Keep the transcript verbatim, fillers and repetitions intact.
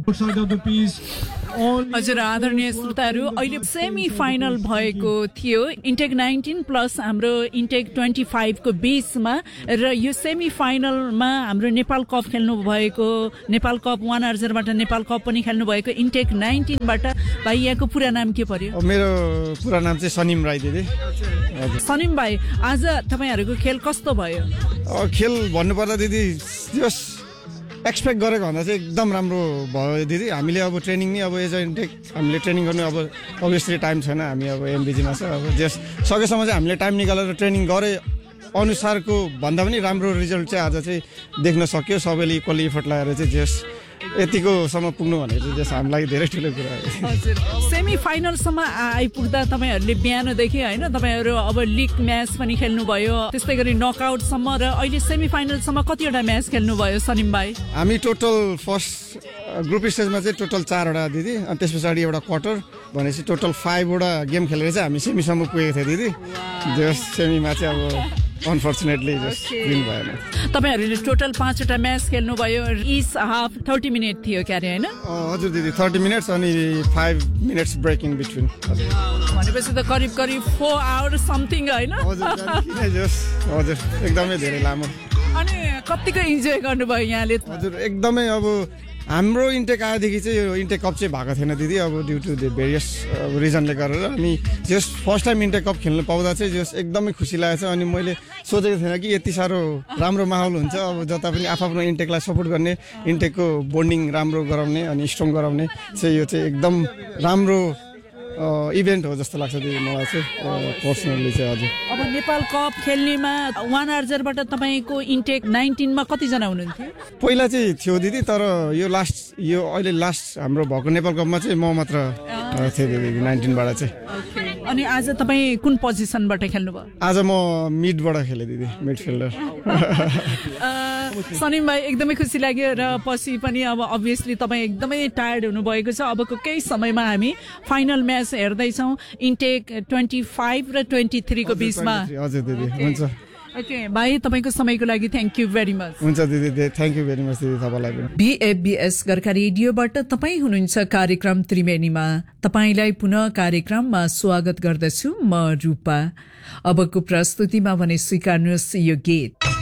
हजुर आदरणीय श्रोताहरू, अहिले सेमी फाइनल भएको थियो इन्टेक नाइन्टिन प्लस हाम्रो इन्टेक ट्वेन्टी फाइभको बिचमा, र यो सेमी फाइनलमा हाम्रो नेपाल कप खेल्नु भएको, Nepal cup one आर्जरबाट Nepal cup पनि खेल्नु भएको इन्टेक नाइन्टिनबाट भाइ यहाँको पुरा नाम के पर्यो? मेरो पुरा नाम चाहिँ सनिम राई दिदी। सनिम भाइ, आज तपाईँहरूको खेल कस्तो भयो? खेल भन्नुपर्दा दिदी जस एक्सपेक्ट गरेको भन्दा चाहिँ एकदम राम्रो भयो दिदी। हामीले अब ट्रेनिङ नि अब एज अ इन्टेक हामीले ट्रेनिङ गर्नु अब अभियसली टाइम छैन, हामी अब एमबिजीमा छ। अब जस सकेसम्म चाहिँ हामीले टाइम निकालेर ट्रेनिङ गरे अनुसारको भन्दा पनि राम्रो रिजल्ट चाहिँ आज चाहिँ देख्न सक्यो। सबैले इक्वली इफर्ट लगाएर चाहिँ जस यतिकोसम्म पुग्नु भनेको चाहिँ जस हामीलाई धेरै ठुलो कुरा हो। हजुर, सेमी फाइनलसम्म आइपुग्दा तपाईँहरूले बिहानदेखि होइन, तपाईँहरू अब लिग म्याच पनि खेल्नुभयो, त्यस्तै गरी नकआउटसम्म, र अहिले सेमी फाइनलसम्म कतिवटा म्याच खेल्नुभयो सनिम भाइ? हामी टोटल फर्स्ट ग्रुप स्टेजमा चाहिँ टोटल चारवटा दिदी, अनि त्यस पछाडि एउटा क्वार्टर भनेपछि टोटल फाइभवटा गेम खेलेर चाहिँ हामी सेमीसम्म पुगेको थियो दिदी। जस सेमीमा चाहिँ अब अनफर्चुनेटली जस्ट विन भएन। तपाईँहरूले टोटल पाँचवटा match खेल्नुभयो, each half thirty minute थियो क्यारे होइन? हजुर दिदी, थर्टी मिनट्स अनि five minutes break in between. भनेपछि त करिब करिब फोर आवर समथिङ होइन? हजुर एकदमै धेरै लामो। अनि कतिको इन्जोय गर्नुभयो यहाँले? हजुर एकदमै, अब हाम्रो इन्टेक आएदेखि चाहिँ यो इन्टेक कप चाहिँ भएको थिएन दिदी, अब ड्यु टु द भेरियस रिजनले गरेर हामी just first time intake cup खेल्नु पाउँदा चाहिँ जस्ट एकदमै खुसी लागेको छ। अनि मैले सोचेको थिएन कि यति साह्रो राम्रो माहौल हुन्छ, अब जता पनि आफ्नो इन्टेकलाई सपोर्ट गर्ने, इन्टेकको बोन्डिङ राम्रो गराउने अनि स्ट्रङ गराउने चाहिँ यो चाहिँ एकदम राम्रो इभेन्ट हो जस्तो लाग्छ दिदी मलाई चाहिँ पर्सनली चाहिँ। हजुर, अब नेपाल कप खेल्नेमा वान आर्जरबाट तपाईँको इन्टेक नाइन्टिनमा कतिजना हुनुहुन्थ्यो? पहिला चाहिँ थियो दिदी, तर यो लास्ट यो अहिले लास्ट हाम्रो भएको नेपाल कपमा चाहिँ म मात्र थिएँ दिदी नाइन्टिनबाट चाहिँ। अनि आज तपाईँ कुन पोजिसनबाट खेल्नुभयो? आज म मिडबाट खेलेँ दिदी, मिडफिल्डर। सनिम भाइ एकदमै खुसी लाग्यो, र पछि पनि अब अभियसली तपाईँ एकदमै टायर्ड हुनुभएको छ। अबको केही समयमा हामी final match हेर्दैछौँ intake twenty five र ट्वेन्टी थ्रीको बिचमा। हजुर दिदी, हुन्छ। ओके भाइ, तपाईँको समयको लागि थ्याङ्क यू भेरी मच। हुन्छ दिदी, थ्याङ्क यू भेरी मच दिदी तपाईँलाई पनि। बिएफबिएस गोर्खा रेडियोबाट तपाईँ हुनुहुन्छ कार्यक्रम त्रिवेणीमा। तपाईँलाई पुनः कार्यक्रममा स्वागत गर्दछु म रूपा। अबको प्रस्तुतिमा भने स्वीकार्नुहोस् यो गीत।